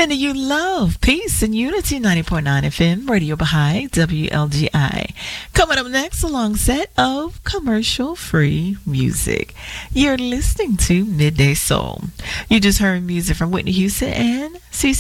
Sending you love, peace, and unity. 90.9 FM, Radio Baha'i, WLGI. Coming up next, a long set of commercial-free music. You're listening to Midday Soul. You just heard music from Whitney Houston and CeCe